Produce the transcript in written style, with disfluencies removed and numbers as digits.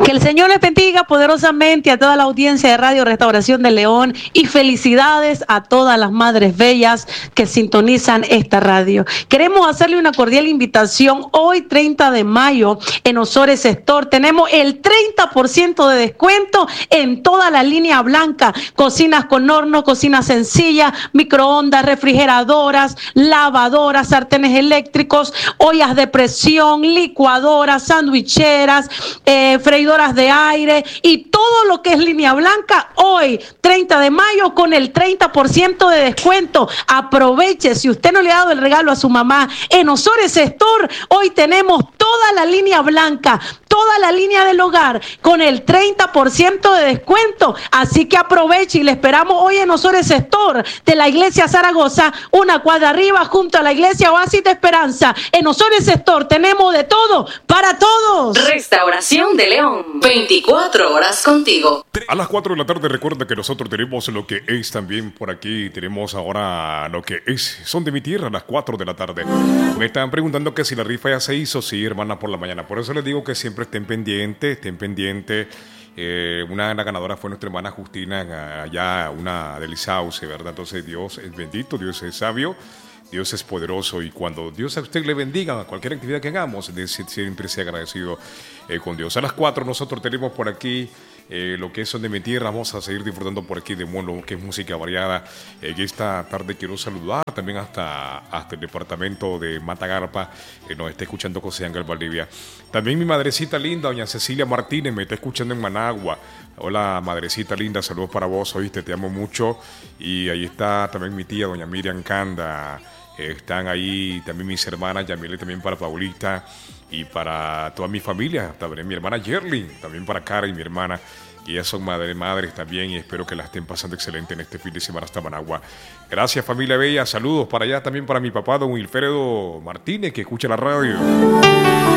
Que el Señor les bendiga poderosamente a toda la audiencia de Radio Restauración de León y felicidades a todas las madres bellas que sintonizan esta radio. Queremos hacerle una cordial invitación hoy 30 de mayo en Ozores Store. Tenemos el 30% de descuento en toda la línea blanca. Cocinas con horno, cocinas sencillas, microondas, refrigeradoras, lavadoras, sartenes eléctricos, ollas de presión, licuadoras, sandwicheras, freidoras de aire y todo lo que es línea blanca hoy 30 de mayo con el 30% de descuento. Aproveche, si usted no le ha dado el regalo a su mamá en Ozores Store, hoy tenemos toda la línea blanca, toda la línea del hogar con el 30% de descuento, así que aproveche y le esperamos hoy en Ozores Store de la iglesia Zaragoza, una cuadra arriba junto a la iglesia Oasis de Esperanza. En Ozores Store tenemos de todo para todos. Restauración de León, 24 horas contigo. A las 4 de la tarde recuerda que nosotros tenemos lo que es también por aquí, tenemos ahora lo que es Son de mi Tierra a las 4 de la tarde. Me están preguntando que si la rifa ya se hizo. Sí, hermana, por la mañana, por eso les digo que siempre estén pendientes. Una de las ganadoras fue nuestra hermana Justina, allá una del Sauce, ¿verdad? Entonces Dios es bendito, Dios es sabio, Dios es poderoso, y cuando Dios a usted le bendiga cualquier actividad que hagamos, siempre sea agradecido con Dios. A las 4 nosotros tenemos por aquí lo que es Son de mi Tierra. Vamos a seguir disfrutando por aquí de lo que es música variada. Esta tarde quiero saludar también hasta el departamento de Matagalpa. Nos está escuchando José Ángel Valdivia. También mi madrecita linda, doña Cecilia Martínez, me está escuchando en Managua. Hola, madrecita linda, saludos para vos, oíste, te amo mucho. Y ahí está también mi tía, doña Miriam Canda. Están ahí también mis hermanas, Yamile, también para Paulita y para toda mi familia, también mi hermana Yerlin, también para Cara y mi hermana, que ellas son madres también, y espero que la estén pasando excelente en este fin de semana hasta Managua. Gracias, familia bella, saludos para allá también para mi papá, don Wilfredo Martínez, que escucha la radio.